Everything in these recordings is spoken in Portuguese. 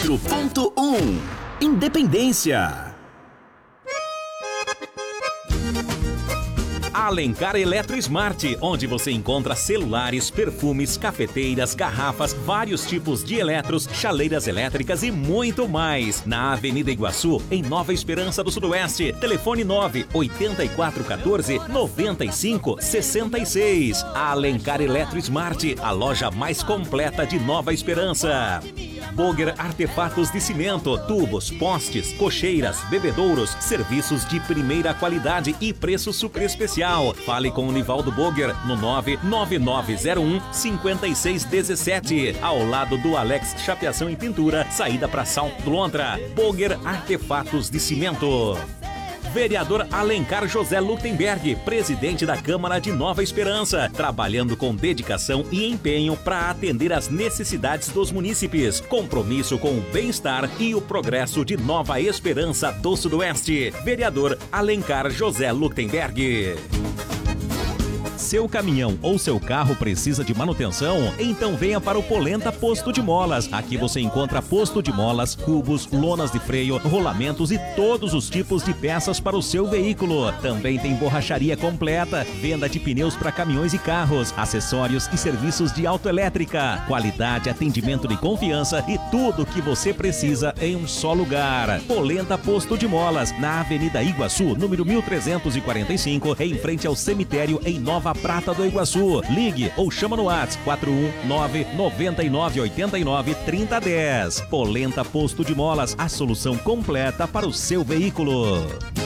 4.1 Independência. Alencar Eletro Smart, onde você encontra celulares, perfumes, cafeteiras, garrafas, vários tipos de eletros, chaleiras elétricas e muito mais. Na Avenida Iguaçu, em Nova Esperança do Sudoeste. Telefone 98414-9566. Alencar Eletro Smart, a loja mais completa de Nova Esperança. Boger Artefatos de Cimento, tubos, postes, cocheiras, bebedouros, serviços de primeira qualidade e preço super especial. Fale com o Nivaldo Boger no 99901-5617, ao lado do Alex Chapeação e Pintura, saída para Salto do Lontra. Boger Artefatos de Cimento. Vereador Alencar José Lutemberg, presidente da Câmara de Nova Esperança, trabalhando com dedicação e empenho para atender às necessidades dos munícipes. Compromisso com o bem-estar e o progresso de Nova Esperança do Sudoeste. Vereador Alencar José Lutemberg. Seu caminhão ou seu carro precisa de manutenção? Então venha para o Polenta Posto de Molas. Aqui você encontra posto de molas, cubos, lonas de freio, rolamentos e todos os tipos de peças para o seu veículo. Também tem borracharia completa, venda de pneus para caminhões e carros, acessórios e serviços de autoelétrica. Qualidade, atendimento de confiança e tudo o que você precisa em um só lugar. Polenta Posto de Molas, na Avenida Iguaçu, número 1345, em frente ao cemitério em Nova Prata do Iguaçu. Ligue ou chama no WhatsApp 419-9989-3010. Polenta Posto de Molas, a solução completa para o seu veículo.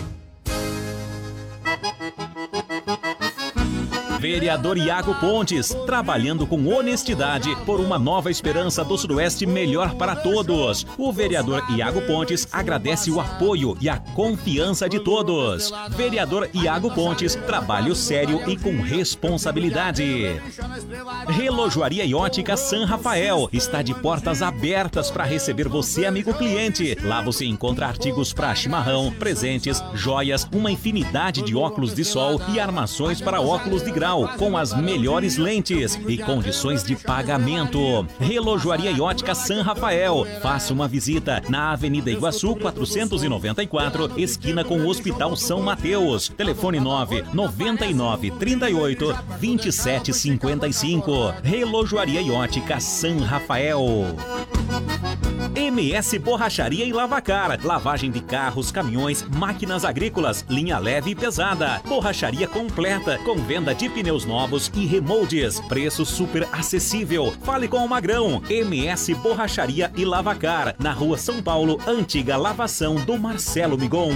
Vereador Iago Pontes, trabalhando com honestidade por uma Nova Esperança do Sudoeste melhor para todos. O vereador Iago Pontes agradece o apoio e a confiança de todos. Vereador Iago Pontes, trabalho sério e com responsabilidade. Relojoaria e Ótica San Rafael está de portas abertas para receber você, amigo cliente. Lá você encontra artigos para chimarrão, presentes, joias, uma infinidade de óculos de sol e armações para óculos de grau, com as melhores lentes e condições de pagamento. Relojoaria e Ótica San Rafael. Faça uma visita na Avenida Iguaçu 494, esquina com o Hospital São Mateus. Telefone 99938-2755. Relojoaria e Ótica San Rafael. MS Borracharia e Lavacar, lavagem de carros, caminhões, máquinas agrícolas, linha leve e pesada, borracharia completa, com venda de pneus novos e remoldes, preço super acessível. Fale com o Magrão. MS Borracharia e Lavacar, na Rua São Paulo, antiga lavação do Marcelo Migon.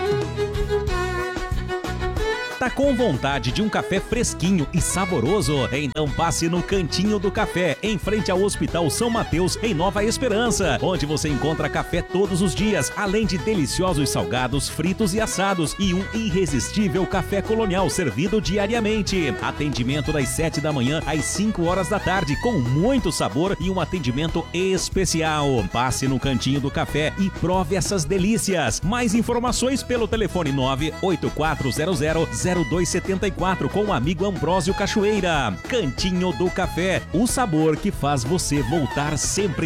Tá com vontade de um café fresquinho e saboroso? Então passe no Cantinho do Café, em frente ao Hospital São Mateus, em Nova Esperança, onde você encontra café todos os dias, além de deliciosos salgados, fritos e assados e um irresistível café colonial servido diariamente. Atendimento das 7 da manhã às 5 horas da tarde, com muito sabor e um atendimento especial. Passe no Cantinho do Café e prove essas delícias. Mais informações pelo telefone 98400-0274 com o amigo Ambrósio Cachoeira. Cantinho do Café, o sabor que faz você voltar sempre.